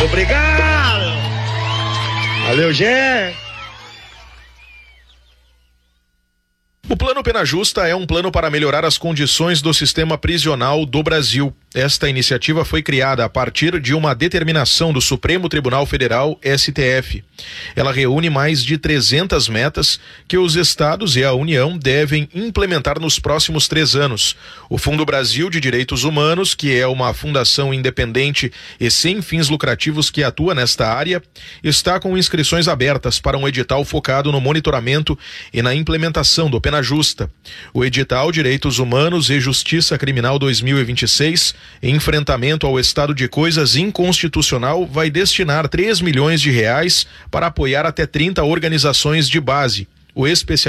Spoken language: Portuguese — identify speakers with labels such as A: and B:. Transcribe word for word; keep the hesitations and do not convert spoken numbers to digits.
A: Obrigado! Valeu, Gé!
B: O Plano Pena Justa é um plano para melhorar as condições do sistema prisional do Brasil. Esta iniciativa foi criada a partir de uma determinação do Supremo Tribunal Federal, S T F. Ela reúne mais de trezentas metas que os estados e a União devem implementar nos próximos três anos. O Fundo Brasil de Direitos Humanos, que é uma fundação independente e sem fins lucrativos que atua nesta área, está com inscrições abertas para um edital focado no monitoramento e na implementação do Pena Justa. O edital Direitos Humanos e Justiça Criminal dois mil e vinte e seis, enfrentamento ao estado de coisas inconstitucional, vai destinar três milhões de reais para apoiar até trinta organizações de base. O especialista